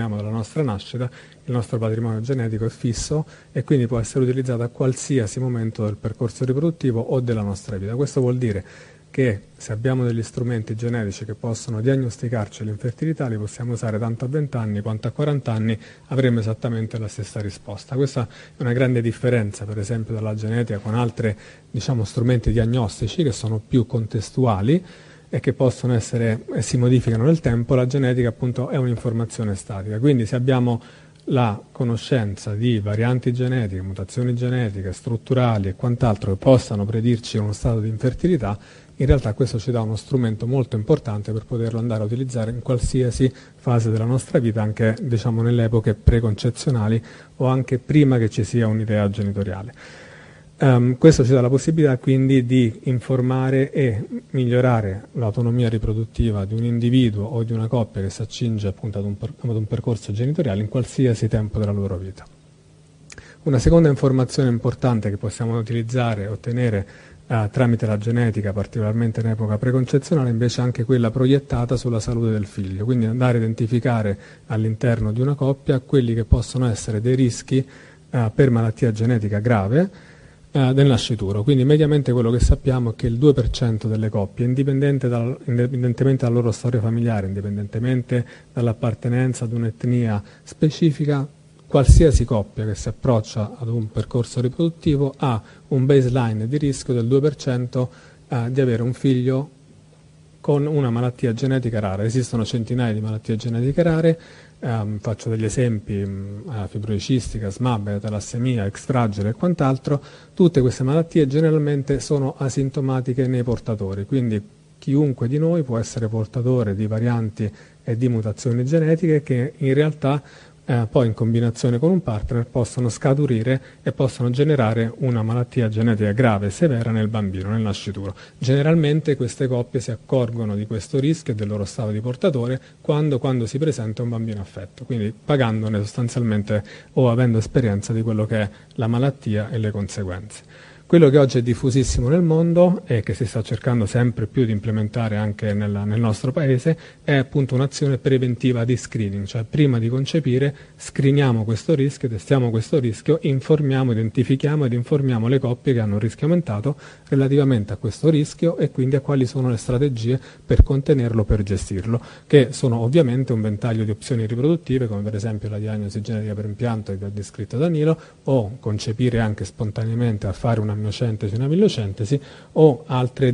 dalla nostra nascita, il nostro patrimonio genetico è fisso e quindi può essere utilizzato a qualsiasi momento del percorso riproduttivo o della nostra vita. Questo vuol dire che se abbiamo degli strumenti genetici che possono diagnosticarci l'infertilità, li possiamo usare tanto a 20 anni quanto a 40 anni, avremo esattamente la stessa risposta. Questa è una grande differenza, per esempio, dalla genetica con altri, strumenti diagnostici che sono più contestuali e che possono essere e si modificano nel tempo. La genetica appunto è un'informazione statica, quindi se abbiamo la conoscenza di varianti genetiche, mutazioni genetiche, strutturali e quant'altro che possano predirci uno stato di infertilità, in realtà questo ci dà uno strumento molto importante per poterlo andare a utilizzare in qualsiasi fase della nostra vita, anche nelle epoche preconcezionali o anche prima che ci sia un'idea genitoriale. Questo ci dà la possibilità quindi di informare e migliorare l'autonomia riproduttiva di un individuo o di una coppia che si accinge appunto ad un percorso genitoriale in qualsiasi tempo della loro vita. Una seconda informazione importante che possiamo utilizzare e ottenere tramite la genetica, particolarmente in epoca preconcezionale, invece è anche quella proiettata sulla salute del figlio, quindi andare a identificare all'interno di una coppia quelli che possono essere dei rischi per malattia genetica grave del nascituro. Quindi mediamente quello che sappiamo è che il 2% delle coppie, indipendentemente dalla loro storia familiare, indipendentemente dall'appartenenza ad un'etnia specifica, qualsiasi coppia che si approccia ad un percorso riproduttivo ha un baseline di rischio del 2% di avere un figlio con una malattia genetica rara. Esistono centinaia di malattie genetiche rare, faccio degli esempi: fibrosi cistica, SMAB, talassemia, extragere e quant'altro. Tutte queste malattie generalmente sono asintomatiche nei portatori, quindi chiunque di noi può essere portatore di varianti e di mutazioni genetiche che in realtà poi in combinazione con un partner possono scaturire e possono generare una malattia genetica grave e severa nel bambino, nel nascituro. Generalmente queste coppie si accorgono di questo rischio e del loro stato di portatore quando si presenta un bambino affetto, quindi pagandone sostanzialmente o avendo esperienza di quello che è la malattia e le conseguenze. Quello che oggi è diffusissimo nel mondo e che si sta cercando sempre più di implementare anche nel nostro paese è appunto un'azione preventiva di screening, cioè prima di concepire screeniamo questo rischio, testiamo questo rischio, informiamo, identifichiamo ed informiamo le coppie che hanno un rischio aumentato relativamente a questo rischio e quindi a quali sono le strategie per contenerlo, per gestirlo, che sono ovviamente un ventaglio di opzioni riproduttive, come per esempio la diagnosi genetica per impianto che vi ha descritto Danilo, o concepire anche spontaneamente a fare una miocentesi, una miliocentesi, o altre,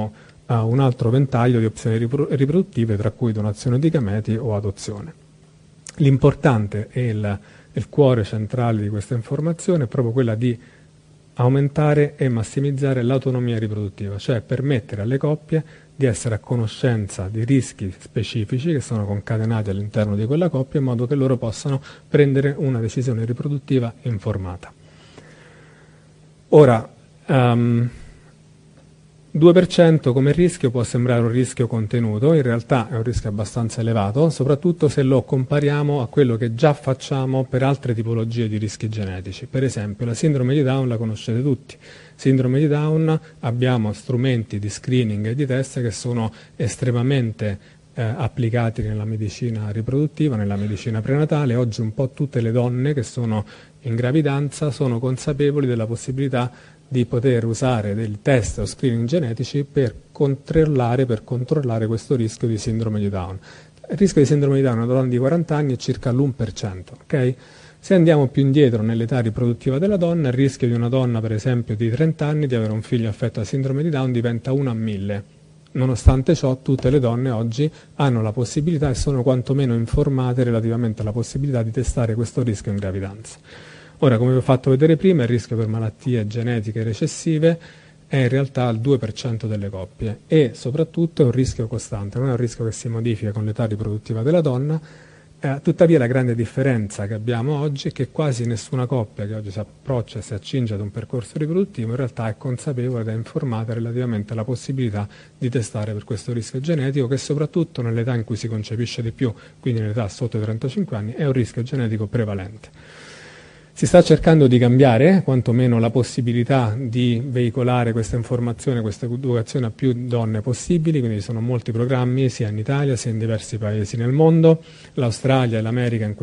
un altro ventaglio di opzioni riproduttive, tra cui donazione di gameti o adozione. L'importante e il cuore centrale di questa informazione è proprio quella di aumentare e massimizzare l'autonomia riproduttiva, cioè permettere alle coppie di essere a conoscenza di rischi specifici che sono concatenati all'interno di quella coppia, in modo che loro possano prendere una decisione riproduttiva informata. Ora, 2% come rischio può sembrare un rischio contenuto, in realtà è un rischio abbastanza elevato, soprattutto se lo compariamo a quello che già facciamo per altre tipologie di rischi genetici. Per esempio la sindrome di Down la conoscete tutti. Sindrome di Down, abbiamo strumenti di screening e di test che sono estremamente applicati nella medicina riproduttiva, nella medicina prenatale. Oggi un po' tutte le donne che sono in gravidanza sono consapevoli della possibilità di poter usare dei test o screening genetici per controllare questo rischio di sindrome di Down. Il rischio di sindrome di Down a una donna di 40 anni è circa l'1%, ok? Se andiamo più indietro nell'età riproduttiva della donna, il rischio di una donna, per esempio, di 30 anni di avere un figlio affetto da sindrome di Down diventa 1 a 1000. Nonostante ciò, tutte le donne oggi hanno la possibilità e sono quantomeno informate relativamente alla possibilità di testare questo rischio in gravidanza. Ora, come vi ho fatto vedere prima, il rischio per malattie genetiche recessive è in realtà il 2% delle coppie e soprattutto è un rischio costante, non è un rischio che si modifica con l'età riproduttiva della donna. Tuttavia la grande differenza che abbiamo oggi è che quasi nessuna coppia che oggi si approccia e si accinge ad un percorso riproduttivo in realtà è consapevole ed è informata relativamente alla possibilità di testare per questo rischio genetico, che soprattutto nell'età in cui si concepisce di più, quindi nell'età sotto i 35 anni, è un rischio genetico prevalente. Si sta cercando di cambiare quantomeno la possibilità di veicolare questa informazione, questa educazione a più donne possibili, quindi ci sono molti programmi sia in Italia sia in diversi paesi nel mondo. L'Australia e l'America in